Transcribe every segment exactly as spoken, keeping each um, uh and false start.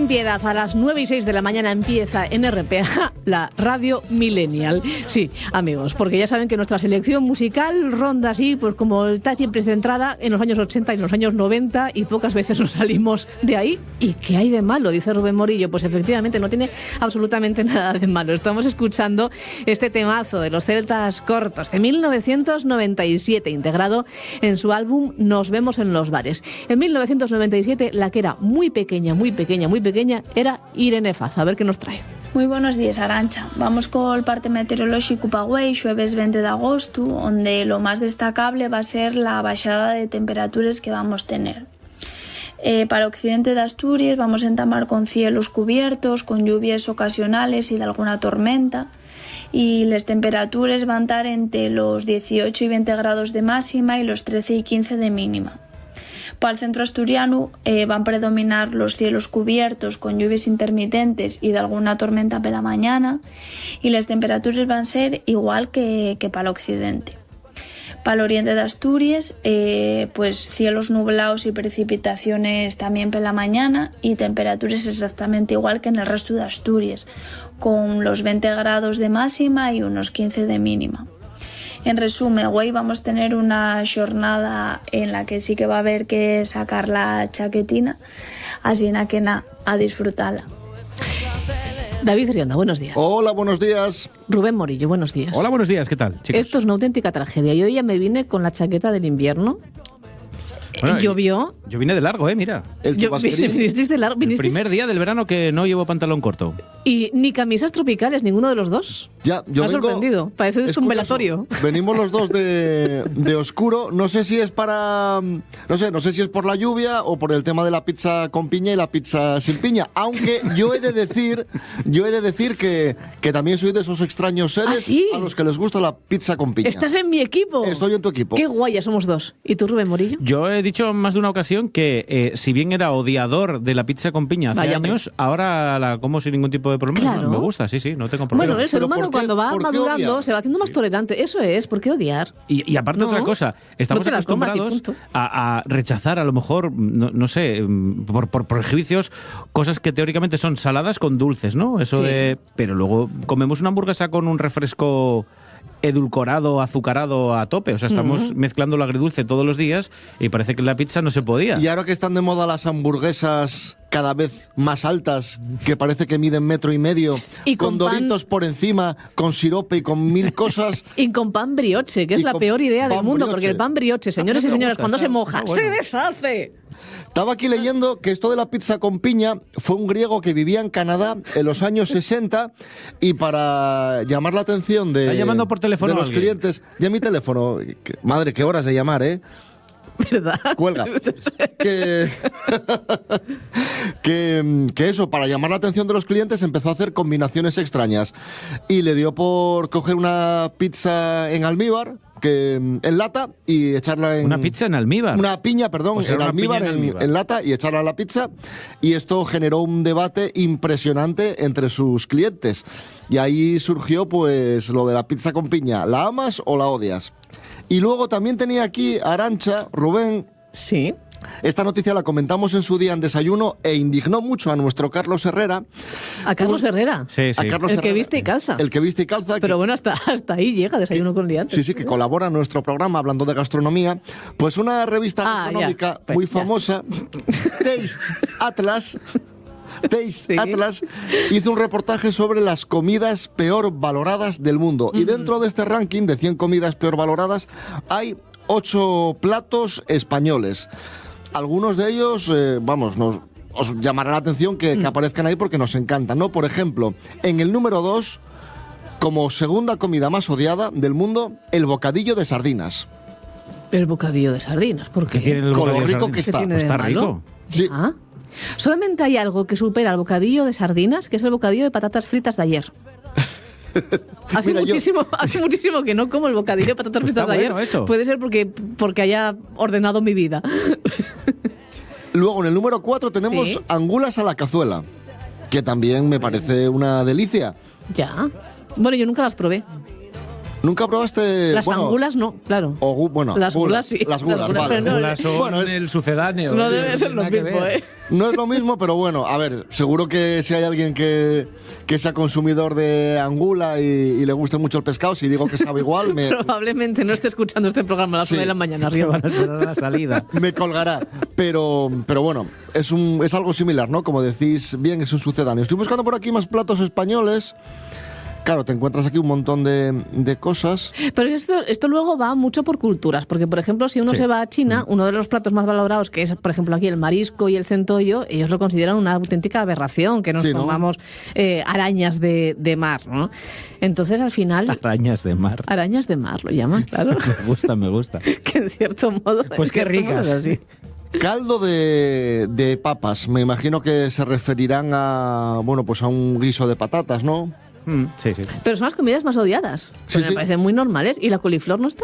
Sin piedad, a las nueve y seis de la mañana empieza en R P A la Radio Millennial. Sí, amigos, porque ya saben que nuestra selección musical ronda así, pues como está siempre centrada en los años ochenta y en los años noventa, y pocas veces nos salimos de ahí. ¿Y qué hay de malo?, dice Rubén Morillo. Pues efectivamente no tiene absolutamente nada de malo. Estamos escuchando este temazo de los Celtas Cortos de mil novecientos noventa y siete, integrado en su álbum Nos vemos en los bares. En mil novecientos noventa y siete, la que era muy pequeña, muy pequeña, muy pequeña, era Irene Faz. A ver qué nos trae. Muy buenos días, Arantxa. Vamos con el parte meteorológico para hoy, jueves veinte de agosto, donde lo más destacable va a ser la bajada de temperaturas que vamos a tener. Eh, para occidente de Asturias vamos a entamar con cielos cubiertos, con lluvias ocasionales y de alguna tormenta, y las temperaturas van a estar entre los dieciocho y veinte grados de máxima y los trece y quince de mínima. Para el centro asturiano eh, van a predominar los cielos cubiertos con lluvias intermitentes y de alguna tormenta por la mañana, y las temperaturas van a ser igual que, que para el occidente. Para el oriente de Asturias, eh, pues cielos nublados y precipitaciones también por la mañana, y temperaturas exactamente igual que en el resto de Asturias, con los veinte grados de máxima y unos quince de mínima. En resumen, hoy vamos a tener una jornada en la que sí que va a haber que sacar la chaquetina, así na que na, a disfrutarla. David Rionda, buenos días. Hola, buenos días. Rubén Morillo, buenos días. Hola, buenos días, ¿qué tal, chicos? Esto es una auténtica tragedia. Yo ya me vine con la chaqueta del invierno. Bueno, llovió. Yo vine de largo, ¿eh? Mira. El Yo, vinisteis de largo. El Vinisteis... primer día del verano que no llevo pantalón corto. Y ni camisas tropicales, ninguno de los dos. Ya, yo me ha vengo... sorprendido. Parece es un curioso. velatorio. Venimos los dos de, de oscuro. No sé si es para... No sé, no sé si es por la lluvia o por el tema de la pizza con piña y la pizza sin piña. Aunque yo he de decir, yo he de decir que, que también soy de esos extraños seres ¿Ah, sí? a los que les gusta la pizza con piña. Estás en mi equipo. Estoy en tu equipo. Qué guaya, somos dos. ¿Y tú, Rubén Morillo? Yo he dicho más de una ocasión que eh, si bien era odiador de la pizza con piña hace Vaya, años, hombre. ahora la como sin ningún tipo de problema. Claro. Me gusta, sí, sí, no tengo problema. Bueno, el ser pero humano ¿por qué- cuando va por qué madurando odiar? se va haciendo más tolerante. Eso es, ¿por qué odiar? Y, y aparte No, otra cosa, estamos no te la comas y acostumbrados punto. a, a rechazar a lo mejor, no, no sé, por, por prejuicios, cosas que teóricamente son saladas con dulces, ¿no? Eso Sí. de... Pero luego comemos una hamburguesa con un refresco edulcorado, azucarado a tope. O sea, estamos uh-huh. mezclando lo agridulce todos los días y parece que la pizza no se podía. Y ahora que están de moda las hamburguesas cada vez más altas, que parece que miden metro y medio, y con, con doritos pan... por encima, con sirope y con mil cosas. Y con pan brioche, que es Y la con peor idea del pan mundo, brioche. porque el pan brioche, señores y señoras, gusta, cuando está- se moja, está bueno. se deshace. Estaba aquí leyendo que esto de la pizza con piña fue un griego que vivía en Canadá en los años sesenta, y para llamar la atención de, Está llamando por teléfono de los alguien. clientes... Ya mi teléfono... que- Madre, qué horas de llamar, ¿eh? ¿Verdad? Cuelga. que, que, que eso, para llamar la atención de los clientes, empezó a hacer combinaciones extrañas. Y le dio por coger una pizza en almíbar, que en lata, y echarla en... Una pizza en almíbar. Una piña, perdón, O sea, en, una almíbar, piña en en, almíbar. en lata, y echarla a la pizza. Y esto generó un debate impresionante entre sus clientes. Y ahí surgió, pues, lo de la pizza con piña. ¿La amas o la odias? Y luego también tenía aquí Arantxa, Rubén. Sí. Esta noticia la comentamos en su día en Desayuno e indignó mucho a nuestro Carlos Herrera. A Carlos Herrera. Sí, sí. A Carlos El que Herrera. viste y calza. El que viste y calza. Pero que- bueno, hasta, hasta ahí llega Desayuno con Liantes. Sí, sí, que colabora en nuestro programa hablando de gastronomía. Pues una revista Ah, gastronómica ya. Pues, muy ya. famosa, Taste Atlas, Taste Sí. Atlas, hizo un reportaje sobre las comidas peor valoradas del mundo. Y dentro de este ranking de cien comidas peor valoradas hay ocho platos españoles. Algunos de ellos, eh, vamos, nos, os llamará la atención que, que aparezcan ahí porque nos encantan, ¿no? Por ejemplo, en el número dos, como segunda comida más odiada del mundo, el bocadillo de sardinas. El bocadillo de sardinas, ¿por qué? ¿Qué tiene el Con lo bocadillo de rico que sardinas? está. tiene de Está malo? rico. Sí. Ah. Solamente hay algo que supera al bocadillo de sardinas, que es el bocadillo de patatas fritas de ayer. Hace, Mira, yo- muchísimo, hace muchísimo que no como el bocadillo de patatas fritas Está de ayer. bueno eso. Puede ser porque, porque haya ordenado mi vida. Luego, en el número cuatro tenemos Sí. angulas a la cazuela, que también me parece una delicia. Ya. Bueno, yo nunca las probé. ¿Nunca probaste...? Las bueno, angulas no, claro. O, gu- bueno, Las gulas sí. Las gulas, Las gulas, vale. pero no, Las son Bueno, es- el sucedáneo. No sí, debe ser lo nada que mismo, ver. ¿eh? No es lo mismo, pero bueno, a ver, seguro que si hay alguien que, que sea consumidor de angula y, y le guste mucho el pescado, si digo que sabe igual, me, Probablemente no esté escuchando este programa a las Sí. nueve de la mañana, Que arriba. van a esperar a la salida. me colgará. Pero, pero bueno, es, un, es algo similar, ¿no? Como decís bien, es un sucedáneo. Estoy buscando por aquí más platos españoles. Claro, te encuentras aquí un montón de, de cosas. Pero esto, esto luego va mucho por culturas, porque por ejemplo, si uno Sí. se va a China, uno de los platos más valorados, que es por ejemplo aquí el marisco y el centollo, ellos lo consideran una auténtica aberración, que nos Sí, ¿no? comamos eh, arañas de, de mar, ¿no? Entonces al final, Arañas de mar. arañas de mar lo llaman, claro. Me gusta, me gusta. Que en cierto modo... Pues en qué cierto modo ricas. es así. Caldo de, de papas. Me imagino que se referirán a, bueno, pues a un guiso de patatas, ¿no? Mm, sí, sí. Pero son las comidas más odiadas. Sí, Pues me sí. parecen muy normales. ¿Y la coliflor no está?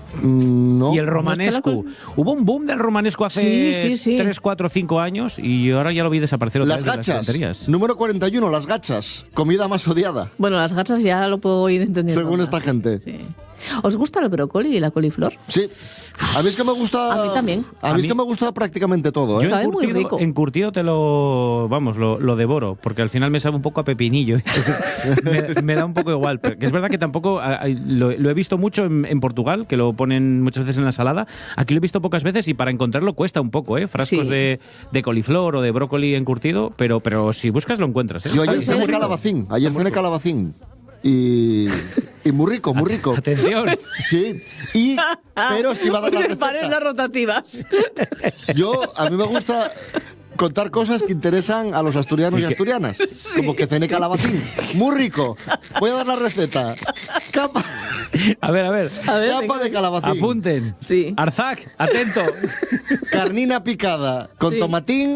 Mm, No. Y el ¿No romanesco. está la Hubo un boom del romanesco hace Sí, sí, sí. tres, cuatro, cinco años y ahora ya lo vi desaparecer otra Las vez de las gachas. estanterías. Número cuarenta y uno, las gachas. Comida más odiada, Bueno, las gachas ya lo puedo ir entendiendo. según más. esta gente. Sí. ¿Os gusta el brócoli y la coliflor? Sí. A mí es que me gusta. A mí también. A A mí es mí- que me gusta prácticamente todo, ¿eh? Yo Sabe muy encurtido- rico. encurtido te lo, vamos, lo, lo devoro, porque al final me sabe un poco a pepinillo. Entonces me, me da un poco igual. Pero que es verdad que tampoco a- a- lo, lo he visto mucho en, en Portugal, que lo ponen muchas veces en la ensalada. Aquí lo he visto pocas veces y para encontrarlo cuesta un poco, ¿eh? Frascos Sí. de, de coliflor o de brócoli encurtido, pero, pero si buscas lo encuentras, ¿eh? Yo ayer Ay, cené rico. calabacín. Ayer cené calabacín. Y, y muy rico, muy rico. Atención. Sí. Y, pero es que iba a dar la Pares las receta. rotativas. Yo, a mí me gusta contar cosas que interesan a los asturianos y, asturianas. Como que cené calabacín. Muy rico. Voy a dar la receta. Capa, A ver, a ver. A ver, capa venga. de calabacín. Apunten. Sí. Arzac, atento. Carnina picada con Sí. tomatín.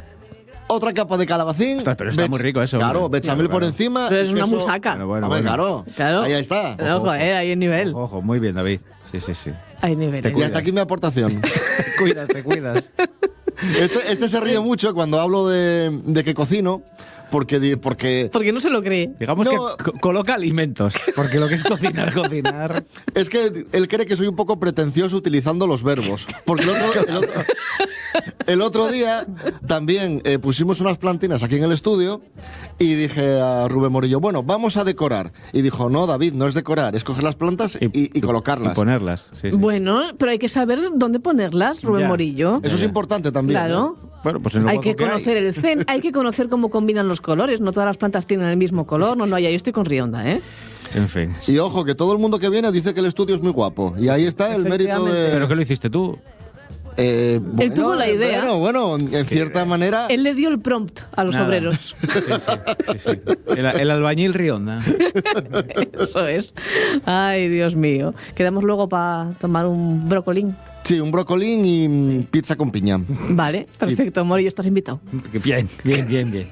Otra capa de calabacín. Ostras, pero está bech- muy rico eso, Claro, hombre. bechamel Claro, por claro. encima. Pero es una queso- musaca. Bueno, bueno, Hombre, bueno. claro. Claro. Ahí está. Pero, ojo, eh, hay nivel. Ojo, muy bien, David. Sí, sí, sí. Hay nivel. Te hay Y nivel. hasta aquí mi aportación. Te cuidas, te cuidas. Este, este se ríe mucho cuando hablo de, de que cocino, porque, di- porque Porque no se lo cree. Digamos No. que co- coloca alimentos, porque lo que es cocinar, cocinar. es que él cree que soy un poco pretencioso utilizando los verbos. Porque el otro, el otro, el otro día también eh, pusimos unas plantinas aquí en el estudio y dije a Rubén Morillo, bueno, vamos a decorar. Y dijo, no, David, no es decorar, es coger las plantas y, y colocarlas. Y ponerlas, sí, sí. Bueno, pero hay que saber dónde ponerlas, Rubén Ya. Morillo. Eso es importante también. Claro. ¿no? Bueno, pues en lo Hay guapo que conocer hay. el zen, hay que conocer cómo combinan los colores. No todas las plantas tienen el mismo color. No, no, ya yo estoy con Rionda, ¿eh? En fin. Y ojo, que todo el mundo que viene dice que el estudio es muy guapo. Y ahí está el mérito Efectivamente. de... ¿Pero qué lo hiciste tú? Eh, bueno, tuvo la idea. Bueno, bueno, en cierta manera... Él le dio el prompt a los Nada. obreros. Sí, sí, sí, sí. El, el albañil Rionda. Eso es. Ay, Dios mío. Quedamos luego para tomar un brocolín. Sí, un brocolín y mm, pizza con piña. Vale, perfecto. Morillo, estás invitado. Bien, bien, bien, bien.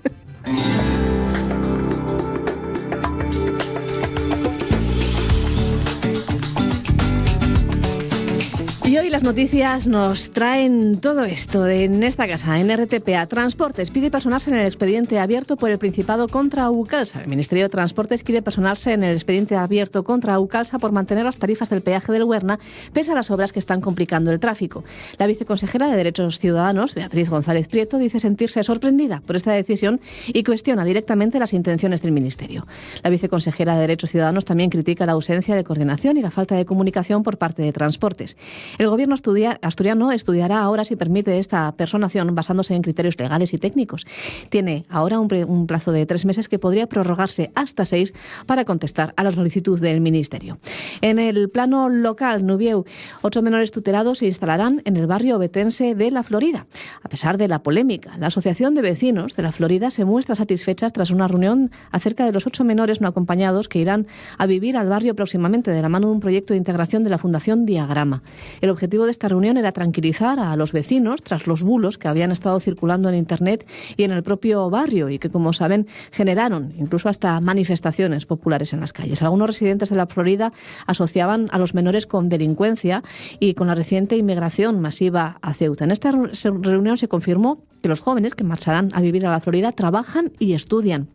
Y hoy las noticias nos traen todo esto de en esta casa, en R T P A. Transportes pide personarse en el expediente abierto por el Principado contra Aucalsa. El Ministerio de Transportes quiere personarse en el expediente abierto contra Aucalsa por mantener las tarifas del peaje del Huerna, pese a las obras que están complicando el tráfico. La viceconsejera de Derechos Ciudadanos, Beatriz González Prieto, dice sentirse sorprendida por esta decisión y cuestiona directamente las intenciones del Ministerio. La viceconsejera de Derechos Ciudadanos también critica la ausencia de coordinación y la falta de comunicación por parte de Transportes. El gobierno estudia, asturiano estudiará ahora si permite esta personación basándose en criterios legales y técnicos. Tiene ahora un, pre, un plazo de tres meses que podría prorrogarse hasta seis para contestar a la solicitud del Ministerio. En el plano local, Nubieu, ocho menores tutelados se instalarán en el barrio obetense de La Florida. A pesar de la polémica, la Asociación de Vecinos de La Florida se muestra satisfecha tras una reunión acerca de los ocho menores no acompañados que irán a vivir al barrio próximamente de la mano de un proyecto de integración de la Fundación Diagrama. El objetivo de esta reunión era tranquilizar a los vecinos tras los bulos que habían estado circulando en Internet y en el propio barrio y que, como saben, generaron incluso hasta manifestaciones populares en las calles. Algunos residentes de La Florida asociaban a los menores con delincuencia y con la reciente inmigración masiva a Ceuta. En esta reunión se confirmó que los jóvenes que marcharán a vivir a La Florida trabajan y estudian.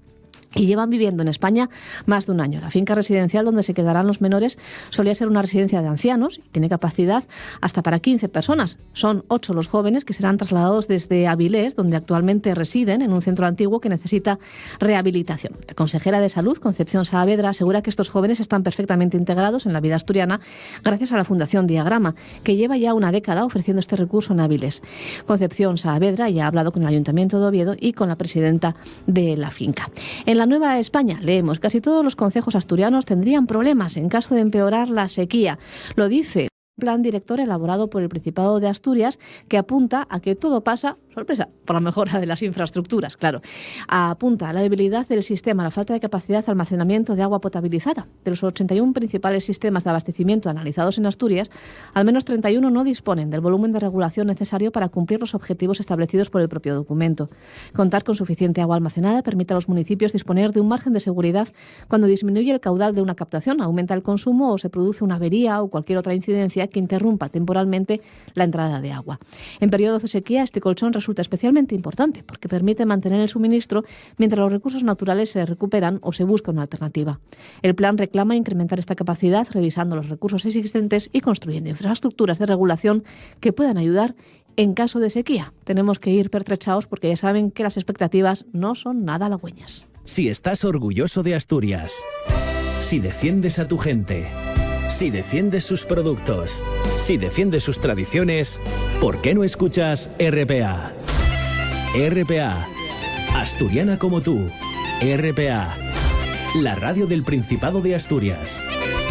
y llevan viviendo en España más de un año. La finca residencial donde se quedarán los menores solía ser una residencia de ancianos y tiene capacidad hasta para quince personas. Son ocho los jóvenes que serán trasladados desde Avilés, donde actualmente residen, en un centro antiguo que necesita rehabilitación. La consejera de Salud, Concepción Saavedra, asegura que estos jóvenes están perfectamente integrados en la vida asturiana gracias a la Fundación Diagrama, que lleva ya una década ofreciendo este recurso en Avilés. Concepción Saavedra ya ha hablado con el Ayuntamiento de Oviedo y con la presidenta de la finca. En la Nueva España leemos: casi todos los concejos asturianos tendrían problemas en caso de empeorar la sequía. Lo dice un plan director elaborado por el Principado de Asturias que apunta a que todo pasa, sorpresa, por la mejora de las infraestructuras, claro. Apunta a la debilidad del sistema, a la falta de capacidad de almacenamiento de agua potabilizada. De los ochenta y uno principales sistemas de abastecimiento analizados en Asturias, al menos treinta y uno no disponen del volumen de regulación necesario para cumplir los objetivos establecidos por el propio documento. Contar con suficiente agua almacenada permite a los municipios disponer de un margen de seguridad cuando disminuye el caudal de una captación, aumenta el consumo o se produce una avería o cualquier otra incidencia que interrumpa temporalmente la entrada de agua. En periodos de sequía, este colchón resulta especialmente importante porque permite mantener el suministro mientras los recursos naturales se recuperan o se busca una alternativa. El plan reclama incrementar esta capacidad revisando los recursos existentes y construyendo infraestructuras de regulación que puedan ayudar en caso de sequía. Tenemos que ir pertrechados porque ya saben que las expectativas no son nada halagüeñas. Si estás orgulloso de Asturias, si defiendes a tu gente, si defiendes sus productos, si defiendes sus tradiciones, ¿por qué no escuchas R P A? R P A, asturiana como tú. R P A, la radio del Principado de Asturias.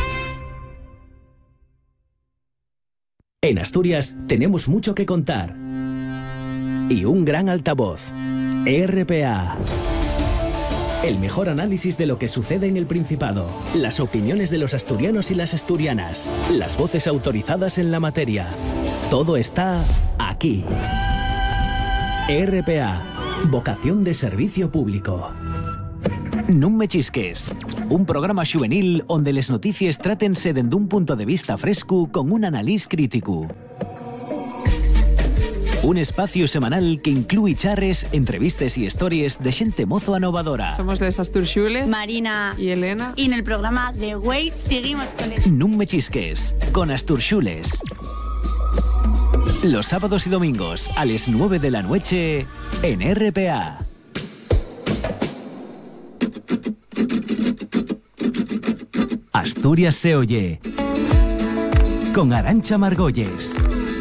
En Asturias tenemos mucho que contar y un gran altavoz. R P A. El mejor análisis de lo que sucede en el Principado, las opiniones de los asturianos y las asturianas, las voces autorizadas en la materia. Todo está aquí. R P A, vocación de servicio público. Non me chisques, un programa juvenil onde les notícies trátense dende un punto de vista fresco con un análisis crítico. Un espacio semanal que incluye charres, entrevistas y historias de gente mozo anovadora. Somos les Asturxules, Marina y Elena. Y en el programa The Way seguimos con el... Non me chisques, con Asturxules. Los sábados y domingos a las nueve de la noche en R P A. Asturias se oye con Arantxa Margolles.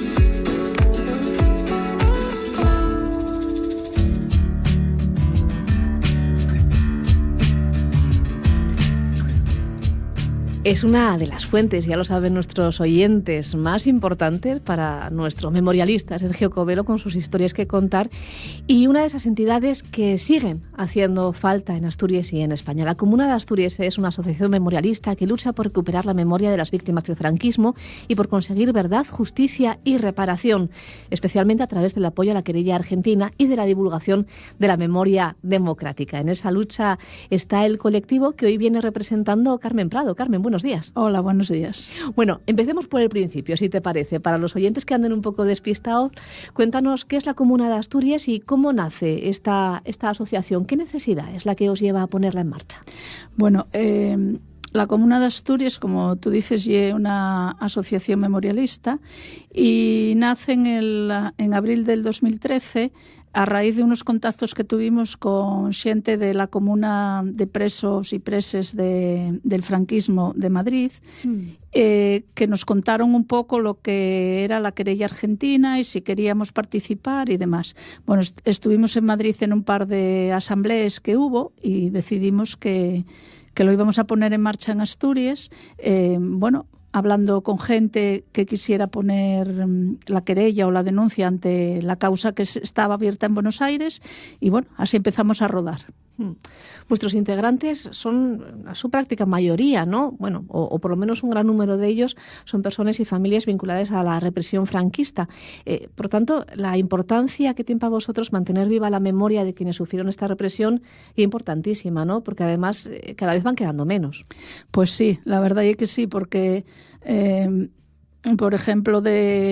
Es una de las fuentes, ya lo saben nuestros oyentes, más importantes para nuestro memorialista Sergio Covelo con sus historias que contar, y una de esas entidades que siguen haciendo falta en Asturias y en España. La Comuna de Asturias es una asociación memorialista que lucha por recuperar la memoria de las víctimas del franquismo y por conseguir verdad, justicia y reparación, especialmente a través del apoyo a la querella argentina y de la divulgación de la memoria democrática. En esa lucha está el colectivo que hoy viene representando Carmen Prado. Carmen, buenos días. Hola, buenos días. Bueno, empecemos por el principio, si te parece. Para los oyentes que anden un poco despistados, cuéntanos qué es la Comuna de Asturias y cómo nace esta, esta asociación. ¿Qué necesidad es la que os lleva a ponerla en marcha? Bueno, eh, la Comuna de Asturias, como tú dices, es una asociación memorialista y nace en, el, en abril del dos mil trece a raíz de unos contactos que tuvimos con xente de la Comuna de Presos y Preses de, del franquismo de Madrid, mm. eh, que nos contaron un poco lo que era la querella argentina y si queríamos participar y demás. Bueno, est- estuvimos en Madrid en un par de asambleas que hubo y decidimos que, que lo íbamos a poner en marcha en Asturias. Eh, bueno, hablando con gente que quisiera poner la querella o la denuncia ante la causa que estaba abierta en Buenos Aires, y bueno, así empezamos a rodar. Vuestros integrantes son a su práctica mayoría, ¿no? Bueno, o, o por lo menos un gran número de ellos son personas y familias vinculadas a la represión franquista. Eh, por tanto, la importancia que tiene para vosotros mantener viva la memoria de quienes sufrieron esta represión es importantísima, ¿no? Porque además eh, cada vez van quedando menos. Pues sí, la verdad es que sí, porque, eh, por ejemplo, de...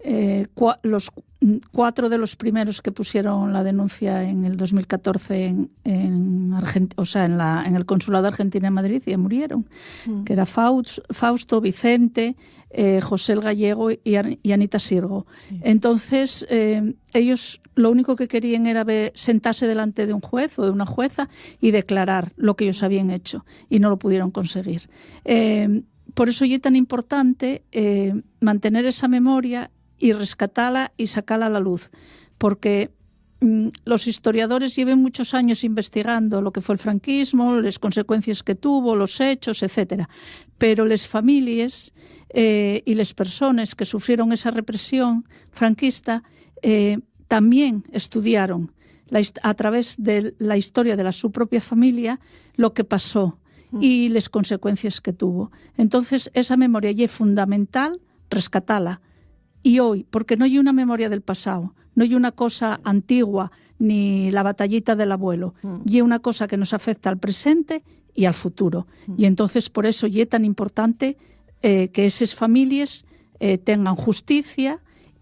eh, cua, los cuatro de los primeros que pusieron la denuncia en el dos mil catorce en, en, Argent- o sea, en, la, en el Consulado de Argentina en Madrid ya murieron, mm. que era Faust, Fausto, Vicente, eh, José el Gallego y, An- y Anita Sirgo. Sí. Entonces, eh, ellos lo único que querían era ver, sentarse delante de un juez o de una jueza y declarar lo que ellos habían hecho, y no lo pudieron conseguir. Eh, por eso es tan importante eh, mantener esa memoria y rescatarla y sacarla a la luz, porque mm, los historiadores llevan muchos años investigando lo que fue el franquismo, las consecuencias que tuvo, los hechos, etcétera. Pero las familias eh, y las personas que sufrieron esa represión franquista eh, también estudiaron la, a través de la historia de la, su propia familia lo que pasó mm. y las consecuencias que tuvo. Entonces, esa memoria ya es fundamental rescatarla. Y hoy, porque no hay una memoria del pasado, no hay una cosa antigua, ni la batallita del abuelo, mm. y hay una cosa que nos afecta al presente y al futuro. Mm. Y entonces por eso es tan importante eh, que esas familias eh, tengan justicia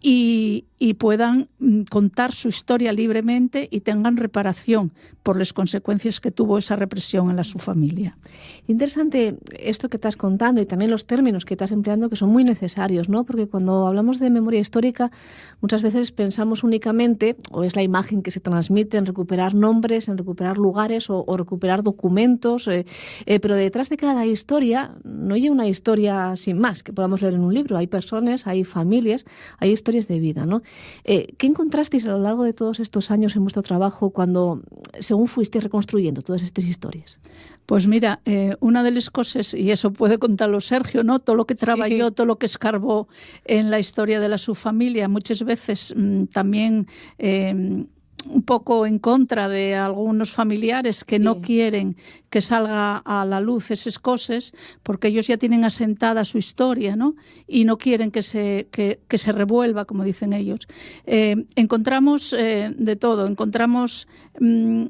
y, y puedan mm, contar su historia libremente y tengan reparación por las consecuencias que tuvo esa represión en la su familia. Interesante esto que estás contando y también los términos que estás empleando, que son muy necesarios, ¿no? Porque cuando hablamos de memoria histórica muchas veces pensamos únicamente, o es la imagen que se transmite, en recuperar nombres, en recuperar lugares o, o recuperar documentos, eh, eh, pero detrás de cada historia no hay una historia sin más que podamos leer en un libro. Hay personas, hay familias, hay historias de vida, ¿no? Eh, ¿Qué encontrasteis a lo largo de todos estos años en vuestro trabajo cuando, según fuisteis reconstruyendo todas estas historias? Pues mira, eh, una de las cosas, y eso puede contarlo Sergio, ¿no? Todo lo que trabajó, sí. todo lo que escarbó en la historia de la su familia, muchas veces mmm, también eh, un poco en contra de algunos familiares que sí. no quieren que salga a la luz esas cosas, porque ellos ya tienen asentada su historia, ¿no? Y no quieren que se, que, que se revuelva, como dicen ellos. Eh, encontramos eh, de todo, encontramos... Mmm,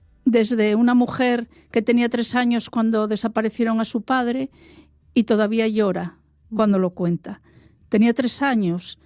desde una mujer que tenía tres años cuando desaparecieron a su padre y todavía llora cuando lo cuenta. Tenía tres años